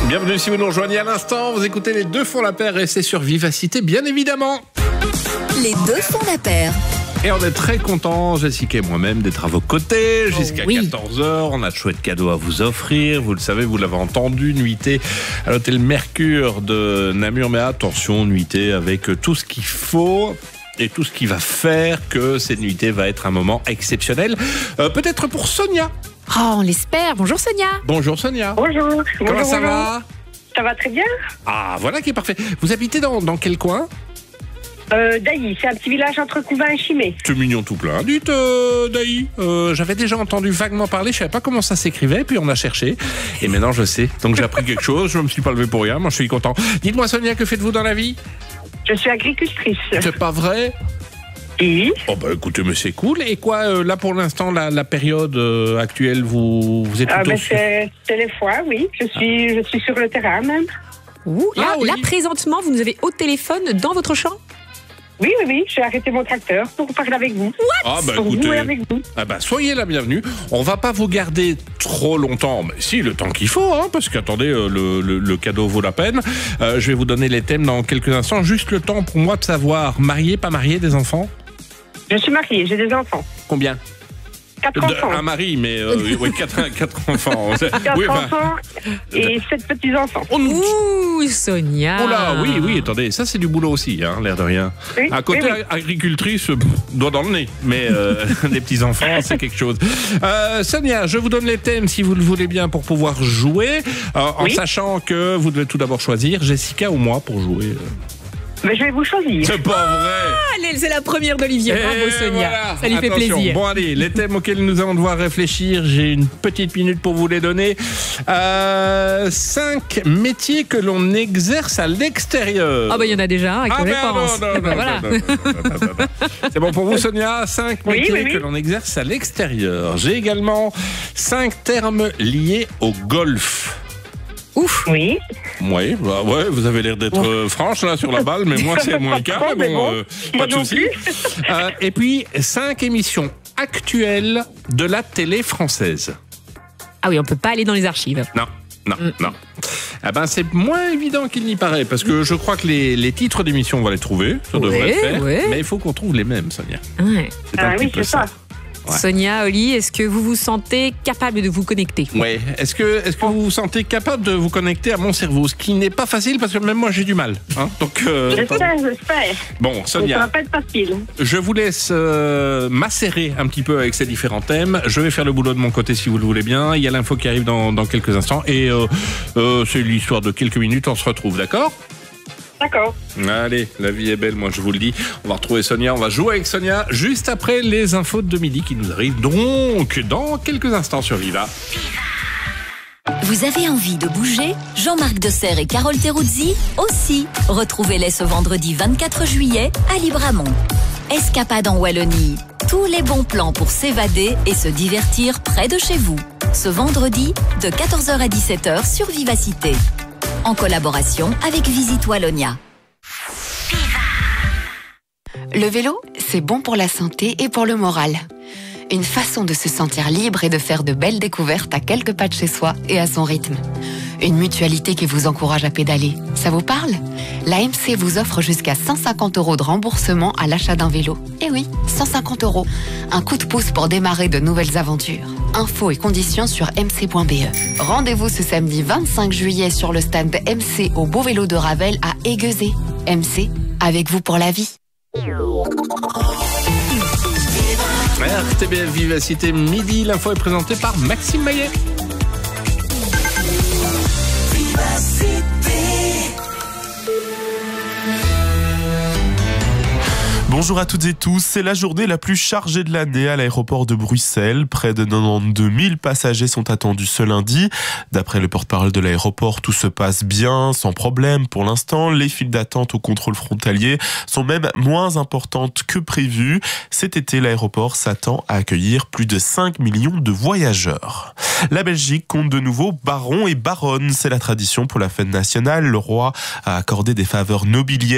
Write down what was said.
Bienvenue si vous nous rejoignez à l'instant. Vous écoutez Les Deux font la paire et c'est sur Vivacité, bien évidemment. Les Deux font la paire. Et on est très contents, Jessica et moi-même, d'être à vos côtés jusqu'à 14h. On a de chouettes cadeaux à vous offrir. Vous le savez, vous l'avez entendu, nuitée à l'hôtel Mercure de Namur. Mais attention, nuitée avec tout ce qu'il faut et tout ce qui va faire que cette nuitée va être un moment exceptionnel. Peut-être pour Sonia. Oh, on l'espère. Bonjour Sonia. Bonjour Sonia. Bonjour. Comment ça va ? Ça va très bien. Ah, voilà qui est parfait. Vous habitez dans quel coin ? Dailly, c'est un petit village entre Couvin et Chimay. C'est mignon tout plein. Dites, Daï, j'avais déjà entendu vaguement parler, je savais pas comment ça s'écrivait, puis on a cherché, et maintenant je sais. Donc j'ai appris quelque chose, je me suis pas levé pour rien, moi je suis content. Dites-moi Sonia, que faites-vous dans la vie ? Je suis agricultrice. C'est pas vrai ? Oui. Oh bah écoutez, mais c'est cool. Et quoi, là pour l'instant, la période actuelle, vous êtes plutôt sur... c'est les foires, oui. Je suis sur le terrain même. Ouh, là, oui. là, présentement, vous nous avez au téléphone dans votre champ ? Oui, j'ai arrêté mon tracteur pour parler avec vous. Ah bah pour écoutez, jouer avec vous. ah bah soyez la bienvenue. On va pas vous garder trop longtemps, mais si le temps qu'il faut, hein, parce qu'attendez, le cadeau vaut la peine. Je vais vous donner les thèmes dans quelques instants. Juste le temps pour moi de savoir, marié, pas marié, des enfants ? Je suis mariée, j'ai des enfants. Combien ? 4 enfants. Un mari, mais oui, 4 enfants. 4 Oui, enfin, enfants et 7 petits-enfants. Ouh, Sonia. Oh là, oui, attendez, ça c'est du boulot aussi, hein, l'air de rien. Oui, À côté, oui. agricultrice, doigt dans le nez, mais des petits-enfants, c'est quelque chose. Sonia, je vous donne les thèmes si vous le voulez bien pour pouvoir jouer, en sachant que vous devez tout d'abord choisir Jessica ou moi pour jouer. Mais je vais vous choisir. C'est pas vrai. Allez, c'est la première d'Olivier. Bravo Sonia. Voilà. Ça lui fait Attention. plaisir. Bon allez, les thèmes auxquels nous allons devoir réfléchir, j'ai une petite minute pour vous les donner. 5 métiers que l'on exerce à l'extérieur. Ah bah il y en a déjà un avec Ah les ben réponses. non, Voilà. non. C'est bon pour vous Sonia, 5 Oui, métiers oui. que l'on exerce à l'extérieur. J'ai également 5 termes liés au golf. Ouf. Oui. Oui, bah ouais, vous avez l'air d'être franche là sur la balle, mais moi c'est moins le cas. Pas trop, Mais bon, mais bon, pas moi de non souci. Et puis 5 émissions actuelles de la télé française. Ah oui, on peut pas aller dans les archives. Non. Ah ben c'est moins évident qu'il n'y paraît, parce que je crois que les titres d'émissions on va les trouver, ça devrait le faire, mais il faut qu'on trouve les mêmes, Sonia. Ouais. C'est un petit peu c'est ça. Ouais. Sonia, Oli, est-ce que vous vous sentez capable de vous connecter ? Ouais. Est-ce que vous vous sentez capable de vous connecter à mon cerveau, ce qui n'est pas facile parce que même moi j'ai du mal. Hein. Donc J'espère. bon, Ça va Sonia, pas être facile. je vous laisse macérer un petit peu avec ces différents thèmes. Je vais faire le boulot de mon côté si vous le voulez bien. Il y a l'info qui arrive dans quelques instants et c'est l'histoire de quelques minutes. On se retrouve, d'accord ? D'accord. Allez, la vie est belle, moi je vous le dis. On va retrouver Sonia, on va jouer avec Sonia juste après les infos de midi qui nous arrivent donc dans quelques instants sur Viva. Vous avez envie de bouger ? Jean-Marc Desser et Carole Teruzzi aussi. Retrouvez-les ce vendredi 24 juillet à Libramont. Escapade en Wallonie. Tous les bons plans pour s'évader et se divertir près de chez vous. Ce vendredi de 14h à 17h sur Vivacité. En collaboration avec Visite Wallonia. Le vélo, c'est bon pour la santé et pour le moral. Une façon de se sentir libre et de faire de belles découvertes à quelques pas de chez soi et à son rythme. Une mutualité qui vous encourage à pédaler. Ça vous parle ? L'AMC vous offre jusqu'à 150 € de remboursement à l'achat d'un vélo. Eh oui, 150 €. Un coup de pouce pour démarrer de nouvelles aventures. Infos et conditions sur mc.be. Rendez-vous ce samedi 25 juillet sur le stand MC au Beau Vélo de Ravel à Aiguezé. MC, avec vous pour la vie. RTBF Vivacité midi, l'info est présentée par Maxime Maillet. Bonjour à toutes et tous, c'est la journée la plus chargée de l'année à l'aéroport de Bruxelles. Près de 92 000 passagers sont attendus ce lundi. D'après le porte-parole de l'aéroport, tout se passe bien, sans problème pour l'instant. Les files d'attente au contrôle frontalier sont même moins importantes que prévu. Cet été, l'aéroport s'attend à accueillir plus de 5 millions de voyageurs. La Belgique compte de nouveau barons et baronnes. C'est la tradition pour la fête nationale. Le roi a accordé des faveurs nobiliaires